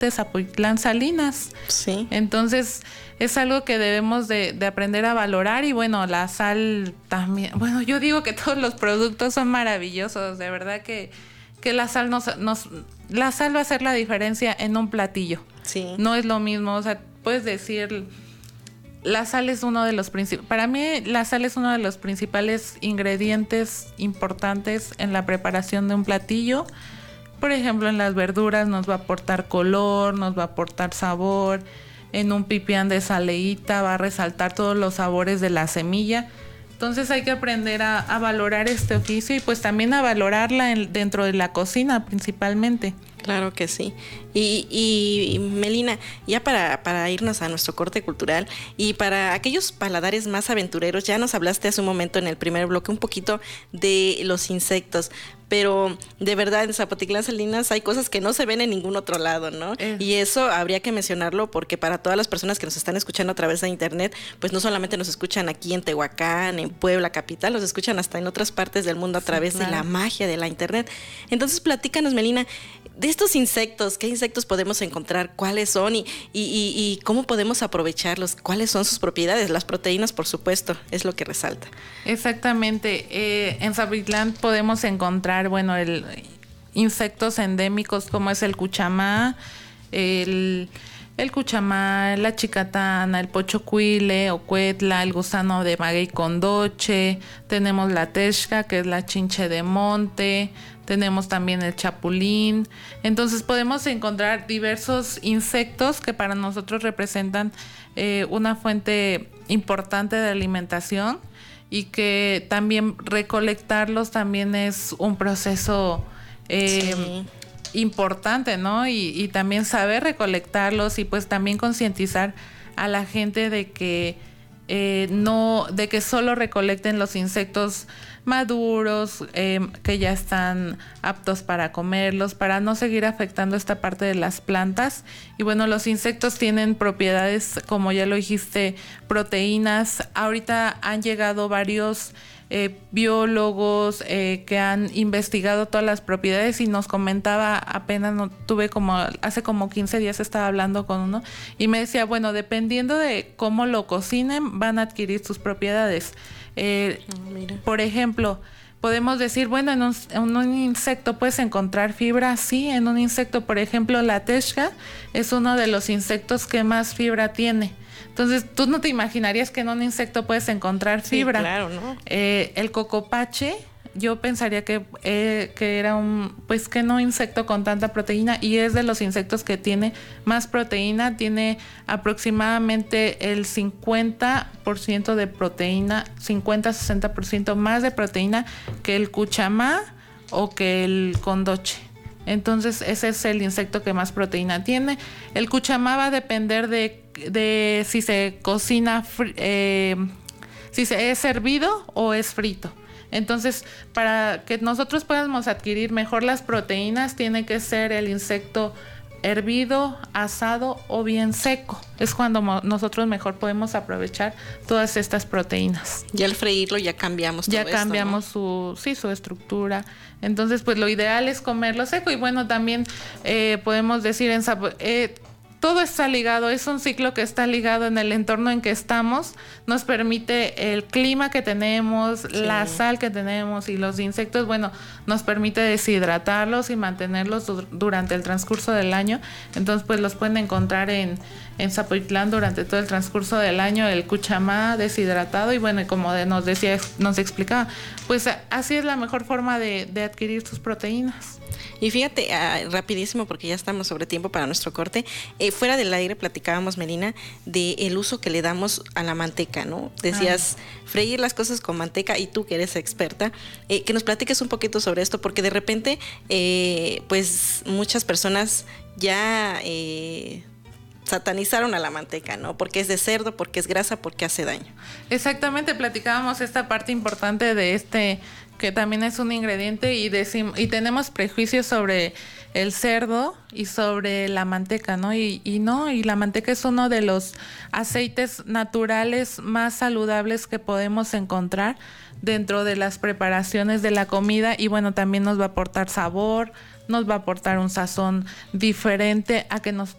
de Zapotitlán Salinas. Sí. Entonces es algo que debemos de aprender a valorar. Y bueno, la sal también, bueno, yo digo que todos los productos son maravillosos, de verdad que la sal la sal va a hacer la diferencia en un platillo. Sí. No es lo mismo, o sea, puedes decir, la sal es uno de los para mí la sal es uno de los principales ingredientes importantes en la preparación de un platillo. Por ejemplo, en las verduras nos va a aportar color, nos va a aportar sabor. En un pipián de saleíta va a resaltar todos los sabores de la semilla. Entonces hay que aprender a valorar este oficio y pues también a valorarla dentro de la cocina principalmente. Claro que sí. Y Melina, ya para irnos a nuestro corte cultural y para aquellos paladares más aventureros, ya nos hablaste hace un momento en el primer bloque un poquito de los insectos, pero de verdad en Zapotitlán Salinas hay cosas que no se ven en ningún otro lado, ¿no? Y eso habría que mencionarlo porque para todas las personas que nos están escuchando a través de internet, pues no solamente nos escuchan aquí en Tehuacán, en Puebla capital, nos escuchan hasta en otras partes del mundo a través de la magia de la internet. Entonces platícanos, Melina, de estos insectos, ¿qué insectos podemos encontrar? ¿Cuáles son? Y cómo podemos aprovecharlos. ¿Cuáles son sus propiedades? Las proteínas, por supuesto, es lo que resalta. Exactamente. En Zapotitlán podemos encontrar, bueno, insectos endémicos como es el cuchamá, el cuchamá, la chicatana, el pochocuile o cuetla, el gusano de maguey condoche, tenemos la texca, que es la chinche de monte, tenemos también el chapulín. Entonces podemos encontrar diversos insectos que para nosotros representan una fuente importante de alimentación y que también recolectarlos también es un proceso importante, ¿no? Y también saber recolectarlos y pues también concientizar a la gente de que de que solo recolecten los insectos maduros, que ya están aptos para comerlos, para no seguir afectando esta parte de las plantas. Y bueno, los insectos tienen propiedades, como ya lo dijiste, proteínas. Ahorita han llegado varios biólogos que han investigado todas las propiedades y nos comentaba, apenas hace como 15 días estaba hablando con uno y me decía, bueno, dependiendo de cómo lo cocinen van a adquirir sus propiedades. Por ejemplo, podemos decir, bueno, en un insecto puedes encontrar fibra. Sí, en un insecto, por ejemplo, la texca es uno de los insectos que más fibra tiene. Entonces, tú no te imaginarías que en un insecto puedes encontrar fibra. Sí, claro, ¿no? El cocopache, yo pensaría que era que no insecto con tanta proteína, y es de los insectos que tiene más proteína, tiene aproximadamente el 50% de proteína, 50-60% más de proteína que el cuchamá o que el condoche. Entonces ese es el insecto que más proteína tiene. El cuchamá va a depender de si se cocina, si se es hervido o es frito. Entonces, para que nosotros podamos adquirir mejor las proteínas, tiene que ser el insecto hervido, asado o bien seco. Es cuando nosotros mejor podemos aprovechar todas estas proteínas. Y al freírlo ya cambiamos todo esto, ya cambiamos, ¿no? su estructura. Entonces, pues lo ideal es comerlo seco. Y bueno, también podemos decir todo está ligado, es un ciclo que está ligado en el entorno en que estamos, nos permite el clima que tenemos, la sal que tenemos y los insectos, bueno, nos permite deshidratarlos y mantenerlos durante el transcurso del año. Entonces, pues los pueden encontrar en Zapotitlán durante todo el transcurso del año, el cuchamá deshidratado y bueno, y como nos explicaba, pues así es la mejor forma de adquirir sus proteínas. Y fíjate, rapidísimo porque ya estamos sobre tiempo para nuestro corte, fuera del aire platicábamos, Melina, del uso que le damos a la manteca, ¿no? Decías freír las cosas con manteca, y tú que eres experta, que nos platiques un poquito sobre esto, porque de repente pues muchas personas ya satanizaron a la manteca, ¿no? Porque es de cerdo, porque es grasa, porque hace daño. Exactamente, platicábamos esta parte importante de que también es un ingrediente y tenemos prejuicios sobre el cerdo y sobre la manteca, ¿no? Y la manteca es uno de los aceites naturales más saludables que podemos encontrar dentro de las preparaciones de la comida y bueno, también nos va a aportar sabor, nos va a aportar un sazón diferente a que